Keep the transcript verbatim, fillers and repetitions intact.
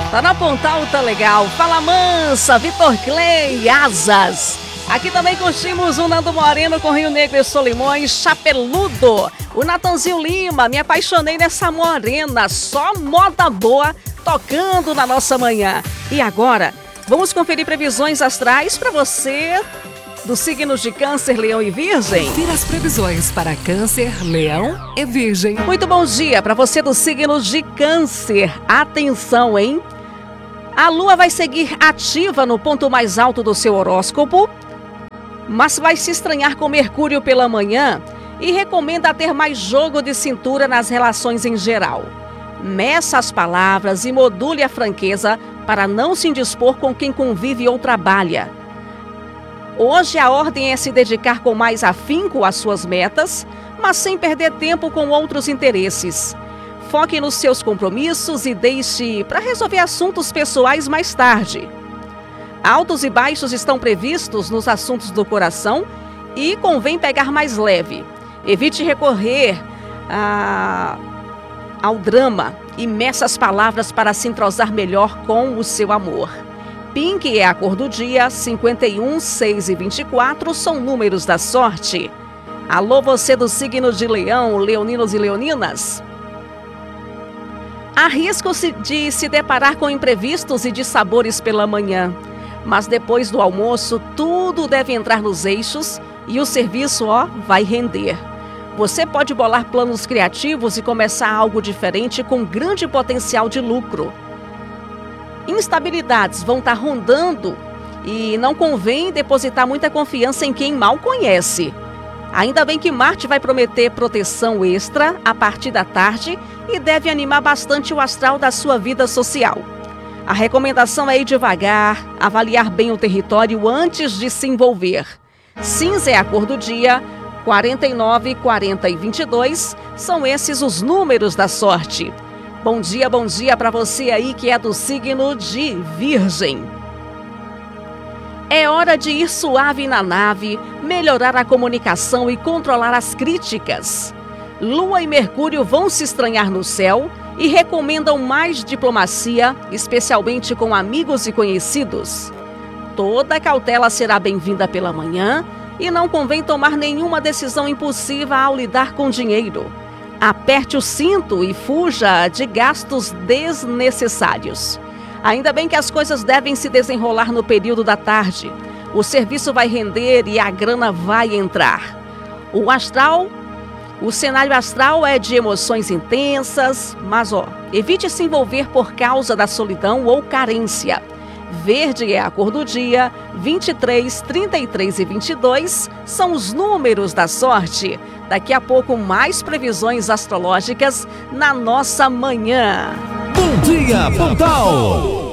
Tá na Pontal, tá legal. Fala Mansa, Vitor Clay, Asas. Aqui também curtimos o Nando Moreno com Rio Negro e Solimões, Chapeludo. O Natanzinho Lima, me apaixonei nessa morena, só moda boa tocando na nossa manhã. E agora, vamos conferir previsões astrais para você dos signos de Câncer, Leão e Virgem. Confira as previsões para Câncer, Leão e Virgem. Muito bom dia para você dos signos de Câncer. Atenção, hein? A Lua vai seguir ativa no ponto mais alto do seu horóscopo, mas vai se estranhar com Mercúrio pela manhã e recomenda ter mais jogo de cintura nas relações em geral. Meça as palavras e module a franqueza para não se indispor com quem convive ou trabalha. Hoje a ordem é se dedicar com mais afinco às suas metas, mas sem perder tempo com outros interesses. Foque nos seus compromissos e deixe para resolver assuntos pessoais mais tarde. Altos e baixos estão previstos nos assuntos do coração e convém pegar mais leve. Evite recorrer a... ao drama e meça as palavras para se entrosar melhor com o seu amor. Pink é a cor do dia, cinquenta e um, seis e vinte e quatro são números da sorte. Alô, você do signo de Leão, leoninos e leoninas. Há risco-se de se deparar com imprevistos e dissabores pela manhã, mas depois do almoço tudo deve entrar nos eixos e o serviço, ó, vai render. Você pode bolar planos criativos e começar algo diferente com grande potencial de lucro. Instabilidades vão estar rondando e não convém depositar muita confiança em quem mal conhece. Ainda bem que Marte vai prometer proteção extra a partir da tarde e deve animar bastante o astral da sua vida social. A recomendação é ir devagar, avaliar bem o território antes de se envolver. Cinza é a cor do dia, quarenta e nove, quarenta e vinte e dois são esses os números da sorte. Bom dia, bom dia para você aí que é do signo de Virgem. É hora de ir suave na nave, melhorar a comunicação e controlar as críticas. Lua e Mercúrio vão se estranhar no céu e recomendam mais diplomacia, especialmente com amigos e conhecidos. Toda cautela será bem-vinda pela manhã e não convém tomar nenhuma decisão impulsiva ao lidar com dinheiro. Aperte o cinto e fuja de gastos desnecessários. Ainda bem que as coisas devem se desenrolar no período da tarde. O serviço vai render e a grana vai entrar. O astral, o cenário astral é de emoções intensas, mas ó, evite se envolver por causa da solidão ou carência. Verde é a cor do dia, vinte e três, trinta e três e vinte e dois são os números da sorte. Daqui a pouco mais previsões astrológicas na nossa manhã. Bom dia, Pontal!